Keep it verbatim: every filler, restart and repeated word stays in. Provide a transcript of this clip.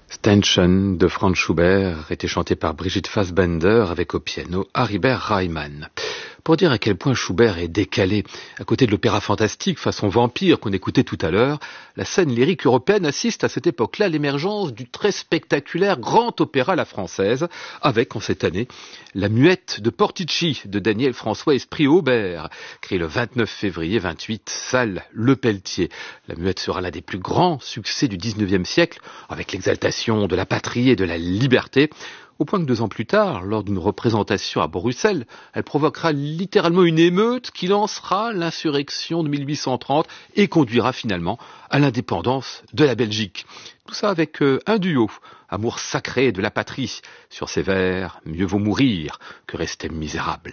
Ständchen de Franz Schubert était chanté par Brigitte Fassbender avec au piano Haribert Reimann. Pour dire à quel point Schubert est décalé, à côté de l'opéra fantastique façon vampire qu'on écoutait tout à l'heure, la scène lyrique européenne assiste à cette époque-là à l'émergence du très spectaculaire grand opéra à la française, avec en cette année La Muette de Portici de Daniel François Esprit-Aubert, créé le vingt-neuf février vingt-huit, salle Le Pelletier. La Muette sera l'un des plus grands succès du dix-neuvième siècle, avec l'exaltation de la patrie et de la liberté, au point que deux ans plus tard, lors d'une représentation à Bruxelles, elle provoquera littéralement une émeute qui lancera l'insurrection de mille huit cent trente et conduira finalement à l'indépendance de la Belgique. Tout ça avec euh, un duo, amour sacré de la patrie, sur ses vers « Mieux vaut mourir que rester misérable ».